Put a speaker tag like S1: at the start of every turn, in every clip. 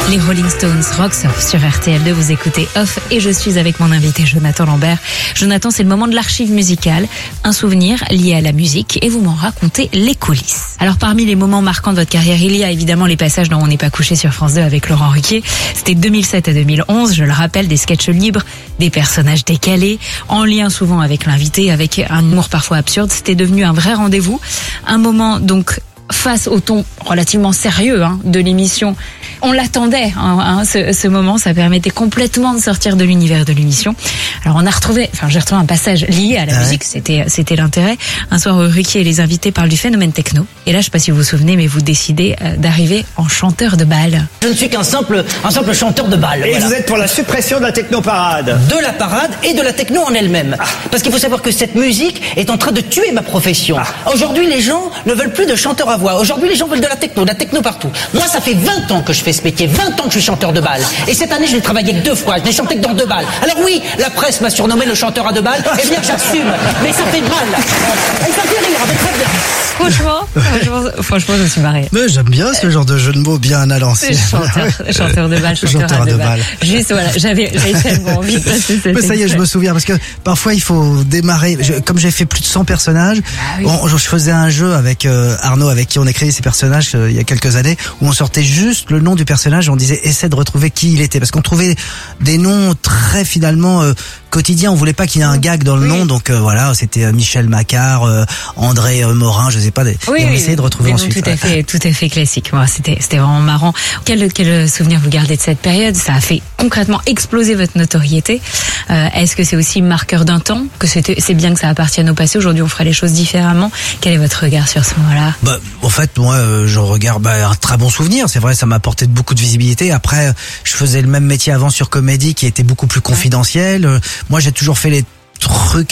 S1: Les Rolling Stones, Rocks Off sur RTL2, vous écoutez Off et je suis avec mon invité Jonathan Lambert. Jonathan, c'est le moment de l'archive musicale, un souvenir lié à la musique et vous m'en racontez les coulisses. Alors parmi les moments marquants de votre carrière, il y a évidemment les passages dans On n'est pas couché sur France 2 avec Laurent Ruquier. C'était 2007 à 2011, je le rappelle, des sketchs libres, des personnages décalés, en lien souvent avec l'invité, avec un humour parfois absurde. C'était devenu un vrai rendez-vous, un moment donc face au ton relativement sérieux de l'émission. On l'attendait, ce moment, ça permettait complètement de sortir de l'univers de l'émission. Alors j'ai retrouvé un passage lié à la musique, c'était l'intérêt. Un soir, Ruquier et les invités parlent du phénomène techno. Et là, je sais pas si vous vous souvenez, mais vous décidez d'arriver en chanteur de bal.
S2: Je ne suis qu'un simple chanteur de bal.
S3: Et
S2: voilà.
S3: Vous êtes pour la suppression de la techno-parade.
S2: De la parade et de la techno en elle-même. Parce qu'il faut savoir que cette musique est en train de tuer ma profession. Aujourd'hui, les gens ne veulent plus de chanteurs à voix. Aujourd'hui, les gens veulent de la techno partout. Moi, ça fait 20 ans que je fais ce métier, 20 ans que je suis chanteur de bal. Et cette année, je l'ai travaillé que 2 fois. Je n'ai chanté que dans 2 balles. Alors oui, la presse m'a surnommé le chanteur à 2 balles. Et bien, j'assume. Mais ça fait mal. Et ça fait rire, mais très bien.
S1: Franchement, je me suis marrée.
S4: Mais j'aime bien ce genre de jeu de mots bien à l'ancienne.
S1: Chanteur de bal, chanteur à deux balles. Juste, voilà, j'avais tellement envie de passer cette.
S4: Mais ça y est, je me souviens, parce que parfois il faut démarrer. Comme j'ai fait plus de 100 personnages, je faisais un jeu avec Arnaud, avec qui on écrivait ces personnages il y a quelques années, où on sortait juste le nom du personnage et on disait essaie de retrouver qui il était, parce qu'on trouvait des noms très finalement quotidiens. On voulait pas qu'il y ait un gag dans le nom, donc voilà, c'était Michel Macquart, André Morin, je sais pas. Et on essayait de retrouver ensuite.
S1: Tout à fait classique. Moi, c'était vraiment marrant. Quel souvenir vous gardez de cette période? Ça a fait concrètement exploser votre notoriété. Est-ce que c'est aussi marqueur d'un temps, que c'est bien que ça appartienne au passé? Aujourd'hui, on ferait les choses différemment. Quel est votre regard sur ce moment-là?
S4: En fait, moi, je regarde un très bon souvenir. C'est vrai, ça m'a apporté beaucoup de visibilité. Après, je faisais le même métier avant sur Comédie, qui était beaucoup plus confidentiel. Moi, j'ai toujours fait les trucs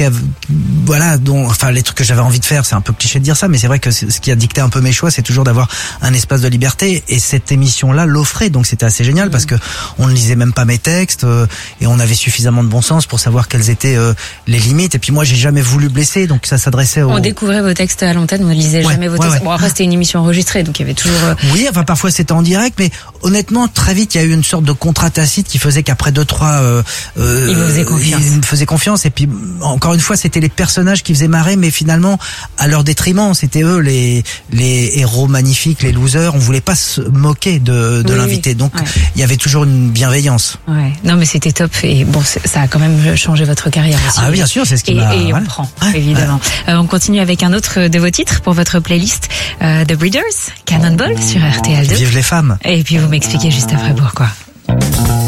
S4: les trucs que j'avais envie de faire, c'est un peu cliché de dire ça, mais c'est vrai que ce qui a dicté un peu mes choix, c'est toujours d'avoir un espace de liberté, et cette émission-là l'offrait, donc c'était assez génial parce que on ne lisait même pas mes textes et on avait suffisamment de bon sens pour savoir quelles étaient les limites. Et puis moi, j'ai jamais voulu blesser, donc ça s'adressait
S1: On découvrait vos textes à l'antenne, on ne lisait jamais vos textes. Bon, après c'était une émission enregistrée, donc il y avait toujours
S4: Oui, enfin parfois c'était en direct, mais honnêtement très vite il y a eu une sorte de contrat tacite qui faisait qu'après 2-3
S1: il me
S4: faisait confiance, et puis encore une fois, c'était les personnages qui faisaient marrer, mais finalement, à leur détriment, c'était eux les héros magnifiques, les losers. On voulait pas se moquer de l'invité, donc il y avait toujours une bienveillance.
S1: Ouais. Non, mais c'était top, et bon, ça a quand même changé votre carrière aussi.
S4: Ah, bien sûr, c'est ce qui m'a.
S1: Et on prend, évidemment. On continue avec un autre de vos titres pour votre playlist, The Breeders, Cannonball sur RTL2.
S4: Vive les femmes.
S1: Et puis vous m'expliquez juste après pourquoi.